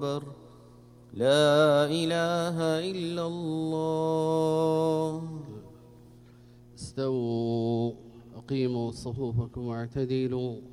أكبر. لا إله إلا الله. استووا، أقيموا صفوفكم واعتدلوا.